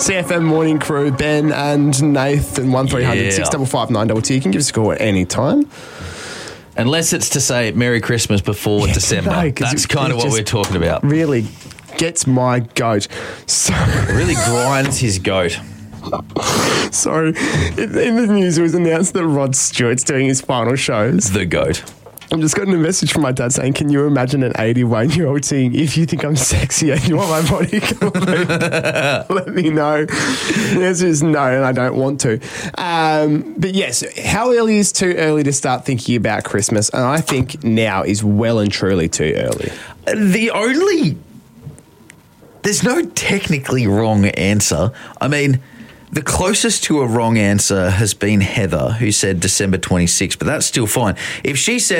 CFM Morning Crew, Ben and Nathan, 1300 655 922. You can give us a call at any time. Unless it's to say Merry Christmas before December. No, that's kind of what we're talking about. Really gets my goat. So it really grinds his goat. So, in the news, it was announced that Rod Stewart's doing his final shows. The GOAT. I'm just getting a message from my dad saying, can you imagine an 81-year-old saying, if you think I'm sexy and you want my body, let me know. The answer is no, and I don't want to. But yes, how early is too early to start thinking about Christmas? And I think now is well and truly too early. There's no technically wrong answer. I mean, the closest to a wrong answer has been Heather, who said December 26th, but that's still fine. If she said